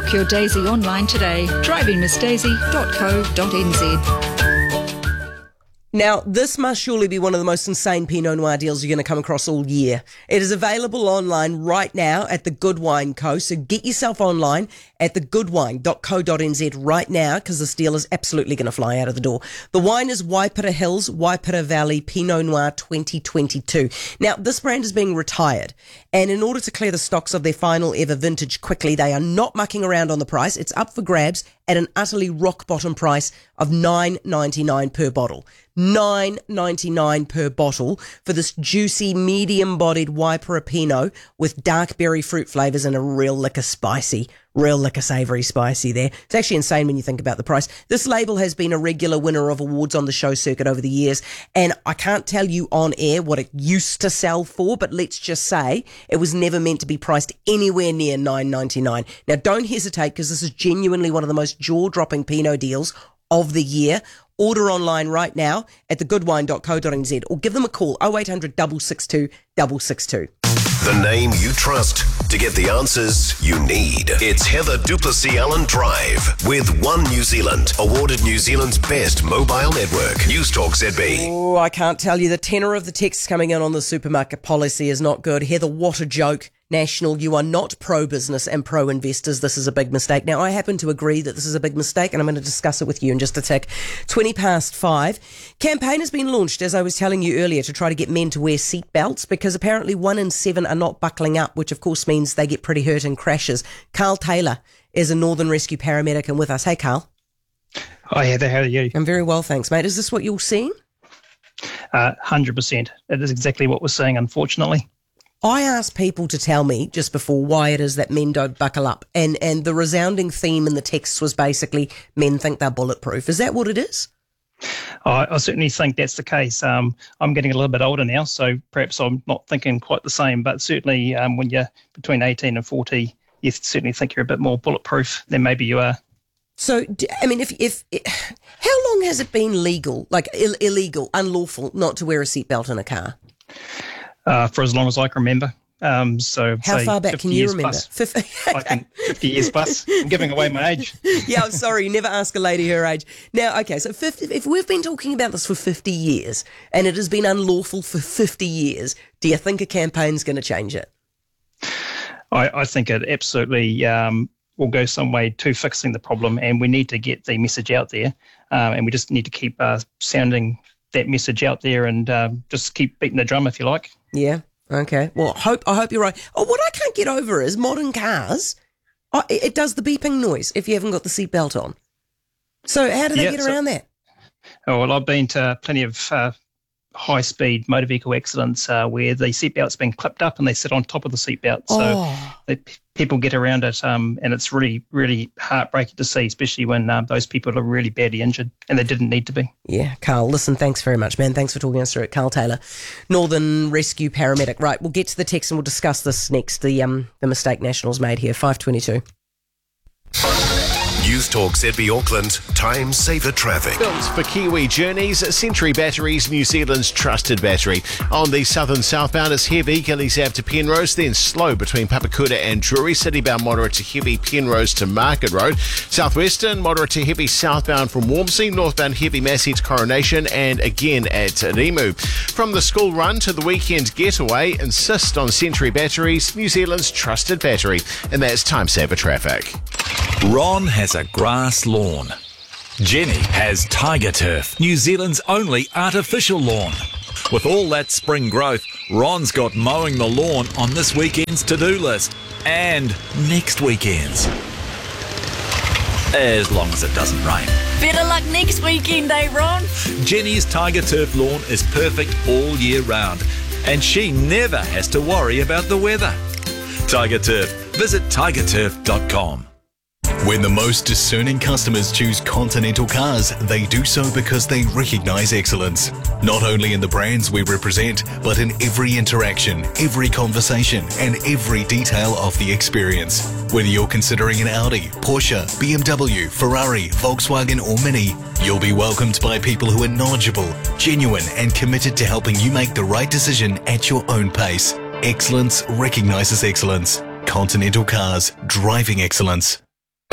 Book your Daisy online today. drivingmissdaisy.co.nz. Now, this must surely be one of the most insane Pinot Noir deals you're going to come across all year. It is available online right now at the Good Wine Co. So get yourself online at thegoodwine.co.nz right now, because this deal is absolutely going to fly out of the door. The wine is Waipara Hills, Waipara Valley Pinot Noir 2022. Now, this brand is being retired, and in order to clear the stocks of their final ever vintage quickly, they are not mucking around on the price. It's up for grabs at an utterly rock bottom price of $9.99 per bottle. $9.99 per bottle for this juicy, medium-bodied Waipara Pinot with dark berry fruit flavours and a real lick of savoury spicy there. It's actually insane when you think about the price. This label has been a regular winner of awards on the show circuit over the years, and I can't tell you on air what it used to sell for, but let's just say it was never meant to be priced anywhere near $9.99. Now, don't hesitate, because this is genuinely one of the most jaw-dropping Pinot deals of the year. Order online right now at thegoodwine.co.nz or give them a call, 0800 662 662. The name you trust to get the answers you need. It's Heather Duplessis Allen Drive with One New Zealand, awarded New Zealand's best mobile network. News Talk ZB. Oh, I can't tell you. The tenor of the text coming in on the supermarket policy is not good. Heather, what a joke. National, you are not pro-business and pro-investors. This is a big mistake. Now, I happen to agree that this is a big mistake, and I'm going to discuss it with you in just a tick. 5:20. Campaign has been launched, as I was telling you earlier, to try to get men to wear seat belts, because apparently 1 in 7 are not buckling up, which of course means they get pretty hurt in crashes. Carl Taylor is a Northern Rescue paramedic and with us. Hey, Carl. Hi, Heather. How are you? I'm very well, thanks, mate. Is this what you're seeing? 100%. It is exactly what we're seeing, unfortunately. I asked people to tell me just before why it is that men don't buckle up, and the resounding theme in the texts was basically men think they're bulletproof. Is that what it is? I certainly think that's the case. I'm getting a little bit older now, so perhaps I'm not thinking quite the same, but certainly when you're between 18 and 40, you certainly think you're a bit more bulletproof than maybe you are. So, I mean, how long has it been legal, like illegal, unlawful, not to wear a seatbelt in a car? For as long as I can remember. So how far back can you remember? 50 years plus. I'm giving away my age. Yeah, I'm sorry. You never ask a lady her age. Now, okay, so if we've been talking about this for 50 years and it has been unlawful for 50 years, do you think a campaign's going to change it? I think it absolutely will go some way to fixing the problem, and we need to get the message out there, and we just need to keep sounding that message out there and just keep beating the drum, if you like. Yeah. Okay. Well, I hope you're right. Oh, what I can't get over is modern cars. It does the beeping noise if you haven't got the seatbelt on. So how do they get around that? Oh, well, I've been to plenty of high-speed motor vehicle accidents where the seatbelt's been clipped up and they sit on top of the seatbelt. So people get around it, and it's really, really heartbreaking to see, especially when those people are really badly injured and they didn't need to be. Yeah, Carl, listen, thanks very much, man. Thanks for talking us through it. Carl Taylor, Northern Rescue paramedic. Right, we'll get to the text and we'll discuss this next, the mistake Nationals made here, 5:22. News Talk ZB Auckland, time saver traffic. Built for Kiwi journeys, Century Batteries, New Zealand's trusted battery. On the southern southbound, it's heavy, Gillies Ave to Penrose, then slow between Papakuta and Drury. Citybound moderate to heavy Penrose to Market Road. Southwestern, moderate to heavy southbound from Wormsey. Northbound, heavy Massey to Coronation, and again at Rimu. From the school run to the weekend getaway, insist on Century Batteries, New Zealand's trusted battery. And that's time saver traffic. Ron has a grass lawn. Jenny has Tiger Turf, New Zealand's only artificial lawn. With all that spring growth, Ron's got mowing the lawn on this weekend's to-do list and next weekend's. As long as it doesn't rain. Better luck next weekend, eh, Ron? Jenny's Tiger Turf lawn is perfect all year round, and she never has to worry about the weather. Tiger Turf. Visit tigerturf.com. When the most discerning customers choose Continental cars, they do so because they recognise excellence. Not only in the brands we represent, but in every interaction, every conversation, and every detail of the experience. Whether you're considering an Audi, Porsche, BMW, Ferrari, Volkswagen or Mini, you'll be welcomed by people who are knowledgeable, genuine, and committed to helping you make the right decision at your own pace. Excellence recognises excellence. Continental Cars, driving excellence.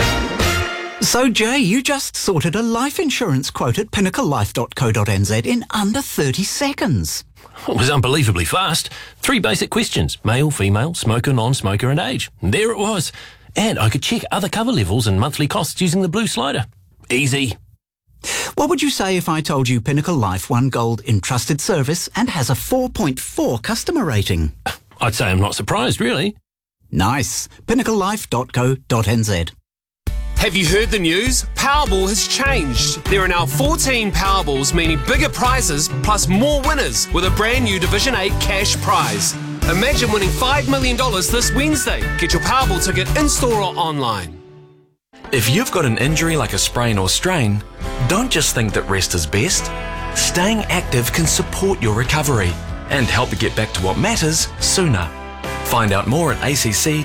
So, Jay, you just sorted a life insurance quote at pinnaclelife.co.nz in under 30 seconds. It was unbelievably fast. 3 basic questions: male, female, smoker, non-smoker and age. And there it was. And I could check other cover levels and monthly costs using the blue slider. Easy. What would you say if I told you Pinnacle Life won gold in trusted service and has a 4.4 customer rating? I'd say I'm not surprised, really. Nice. pinnaclelife.co.nz. Have you heard the news? Powerball has changed. There are now 14 Powerballs, meaning bigger prizes plus more winners with a brand new Division 8 cash prize. Imagine winning $5 million this Wednesday. Get your Powerball ticket in-store or online. If you've got an injury like a sprain or strain, don't just think that rest is best. Staying active can support your recovery and help you get back to what matters sooner. Find out more at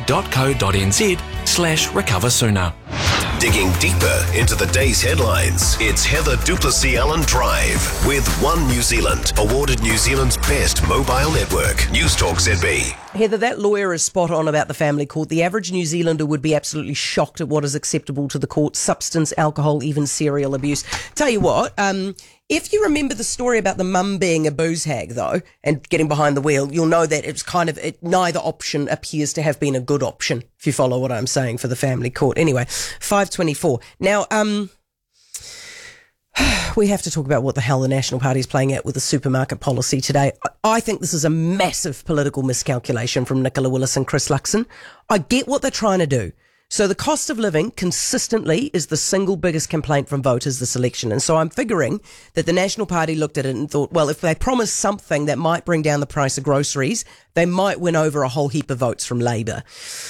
acc.co.nz/recoversooner. Digging deeper into the day's headlines, it's Heather Duplessis-Allen Drive with One New Zealand, awarded New Zealand's best mobile network. Newstalk ZB. Heather, that lawyer is spot on about the family court. The average New Zealander would be absolutely shocked at what is acceptable to the court: substance, alcohol, even serial abuse. Tell you what, if you remember the story about the mum being a booze hag, though, and getting behind the wheel, you'll know that it's neither option appears to have been a good option, if you follow what I'm saying, for the family court. Anyway, 5:24. Now, we have to talk about what the hell the National Party is playing at with the supermarket policy today. I think this is a massive political miscalculation from Nicola Willis and Chris Luxon. I get what they're trying to do. So the cost of living consistently is the single biggest complaint from voters this election. And so I'm figuring that the National Party looked at it and thought, well, if they promise something that might bring down the price of groceries, they might win over a whole heap of votes from Labour.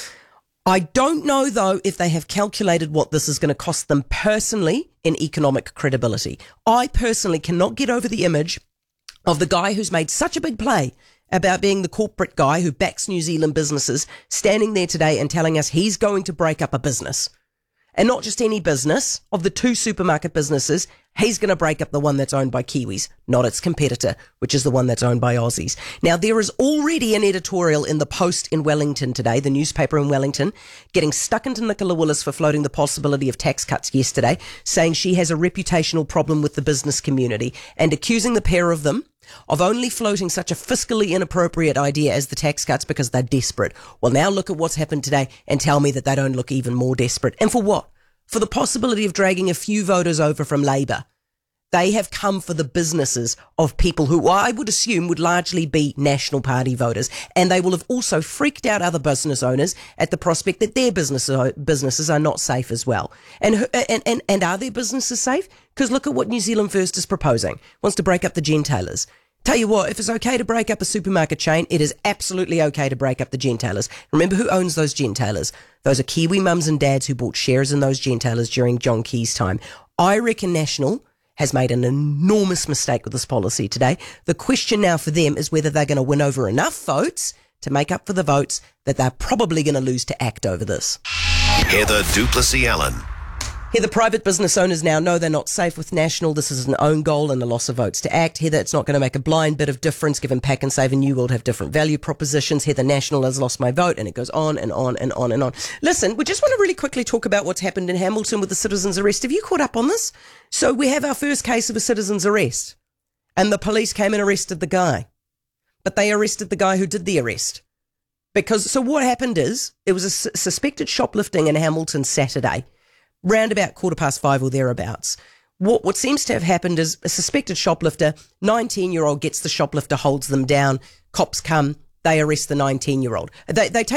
I don't know, though, if they have calculated what this is going to cost them personally in economic credibility. I personally cannot get over the image of the guy who's made such a big play about being the corporate guy who backs New Zealand businesses, standing there today and telling us he's going to break up a business. And not just any business. Of the 2 supermarket businesses, he's going to break up the one that's owned by Kiwis, not its competitor, which is the one that's owned by Aussies. Now, there is already an editorial in the Post in Wellington today, the newspaper in Wellington, getting stuck into Nicola Willis for floating the possibility of tax cuts yesterday, saying she has a reputational problem with the business community and accusing the pair of them of only floating such a fiscally inappropriate idea as the tax cuts because they're desperate. Well, now look at what's happened today and tell me that they don't look even more desperate. And for what? For the possibility of dragging a few voters over from Labour. They have come for the businesses of people who I would assume would largely be National Party voters. And they will have also freaked out other business owners at the prospect that their businesses are not safe as well. And are their businesses safe? Because look at what New Zealand First is proposing. Wants to break up the gentailers. Tell you what, if it's okay to break up a supermarket chain, it is absolutely okay to break up the gentailers. Remember who owns those gentailers? Those are Kiwi mums and dads who bought shares in those gentailers during John Key's time. I reckon National has made an enormous mistake with this policy today. The question now for them is whether they're going to win over enough votes to make up for the votes that they're probably going to lose to ACT over this. Heather Duplessis-Allen. Heather, private business owners now know they're not safe with National. This is an own goal and a loss of votes to ACT. Heather, it's not going to make a blind bit of difference given Pack and Save and New World have different value propositions. Heather, National has lost my vote, and it goes on and on and on and on. Listen, we just want to really quickly talk about what's happened in Hamilton with the citizen's arrest. Have you caught up on this? So we have our first case of a citizen's arrest, and the police came and arrested the guy. But they arrested the guy who did the arrest. So what happened is, it was a suspected shoplifting in Hamilton Saturday, round about 5:15 or thereabouts. What seems to have happened is a suspected shoplifter, 19-year-old gets the shoplifter, holds them down, cops come, they arrest the 19-year-old. They take